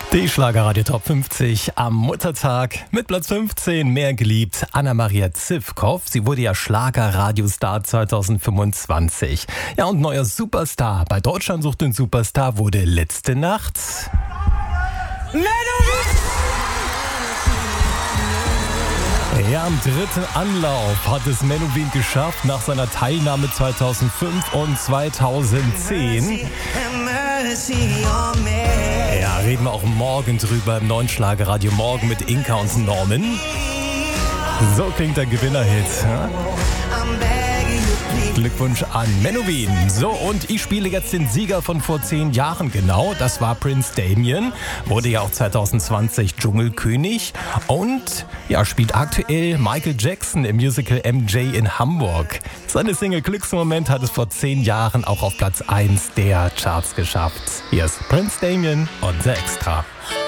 Die Schlagerradio Top 50 am Muttertag mit Platz 15 mehr geliebt Anna-Maria Zivkow. Sie wurde ja Schlagerradiostar 2025. Ja, und neuer Superstar bei Deutschland sucht den Superstar wurde letzte Nacht Ja, am dritten Anlauf hat es Menowin geschafft nach seiner Teilnahme 2005 und 2010. Ja, reden wir auch morgen drüber im neuen Schlagerradio Morgen mit Inka und Norman. So klingt der Gewinnerhit. Ja? Glückwunsch an Menowin. So, und ich spiele jetzt den Sieger von vor 10 Jahren genau. Das war Prince Damien. Wurde ja auch 2020 Dschungelkönig. Und ja, spielt aktuell Michael Jackson im Musical MJ in Hamburg. Seine Single Glücksmoment hat es vor 10 Jahren auch auf Platz 1 der Charts geschafft. Hier ist Prince Damien und The Extra.